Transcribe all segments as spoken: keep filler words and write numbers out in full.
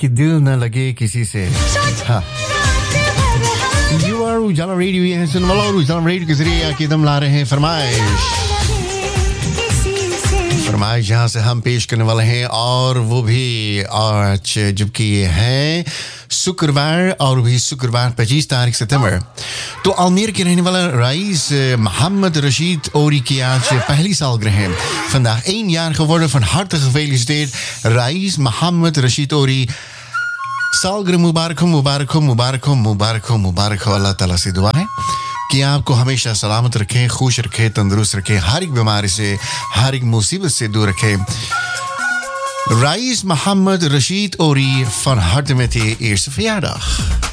कि दिल न लगे किसी से. हाँ. You are उजाला रेडियो, ये है सुन वाला और उजाला रेडियो के जरिए आके दम ला रहे हैं फरमाइश. फरमाइश जहाँ से हम पेश करने वाले हैं और वो भी आज जबकि ये है शुक्रवार और भी शुक्रवार पच्चीस तारीख सितंबर. तो अल्मेर के रहने वाला Reis Mohammed Rashid Ori की आज पहली सालगिरह. Vandaag één jaar geworden. Van harte gefeliciteerd Reis Mohammed Rashid Ori. सालगिरह मुबारक हो, मुबारक हो, मुबारक हो, मुबारक हो, मुबारक हो. अल्लाह ताला से दुआ है कि आपको हमेशा सलामत रखें, खुश रखें, तंदुरुस्त रखें, हर एक बीमारी से, हर एक मुसीबत से दूर रखें. Reis Mohammed Rashid Ori, van harte met je eerste verjaardag.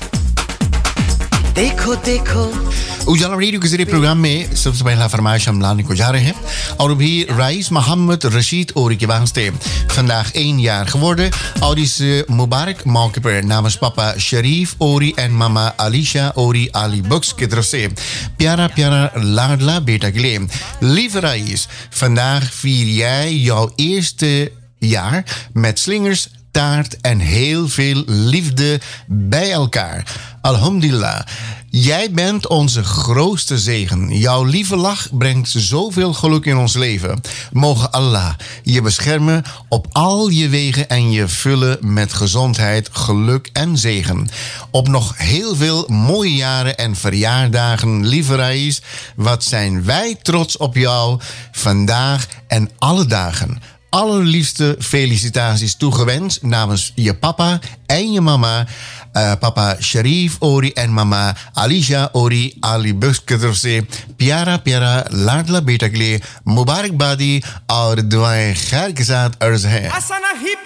देखो देखो उजाला रेडियो के जरिए प्रोग्राम में सबसे पहला फरमाइश हम लाने को जा रहे हैं और भी Reis Mohammed Rashid Ori के वास्ते. Vandaag één jaar geworden और इस मुबारक मौके पर namens पापा शरीफ ओरी en mama Alisha Ori Ali Books की तरफ से प्यारा प्यारा लाडला बेटा के लिए. Lieve Reis, vandaag vier jij jouw eerste jaar met slingers, taart en heel veel liefde bij elkaar. Alhamdulillah. Jij bent onze grootste zegen. Jouw lieve lach brengt zoveel geluk in ons leven. Mogen Allah je beschermen op al je wegen en je vullen met gezondheid, geluk en zegen. Op nog heel veel mooie jaren en verjaardagen, lieve Reis. Wat zijn wij trots op jou vandaag en alle dagen. Allerliefste felicitaties toegewenst namens je papa en je mama. Uh, papa Sharif Ori en mama Alisha Ori Ali Books की तरफ से प्यारा प्यारा लाडला बेटा के लिए मुबारकबादी और दुआएं खैर के साथ अर्ज है.